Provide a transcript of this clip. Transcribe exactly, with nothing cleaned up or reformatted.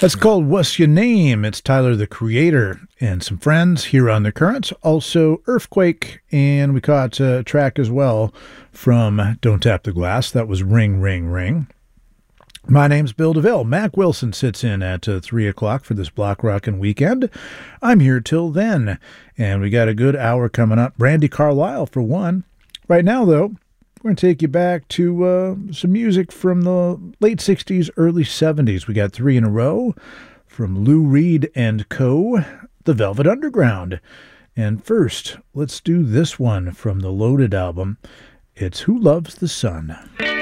That's called What's Your Name? It's Tyler, the Creator, and some friends here on The Currents. Also, Earthquake, and we caught a track as well from Don't Tap the Glass. That was Ring, Ring, Ring. My name's Bill DeVille. Mac Wilson sits in at uh, three o'clock for this block rockin' weekend. I'm here till then, and we got a good hour coming up. Brandi Carlile for one. Right now, though, we're going to take you back to uh, some music from the late sixties, early seventies. We got three in a row from Lou Reed and Co., The Velvet Underground. And first, let's do this one from the Loaded album. It's Who Loves the Sun?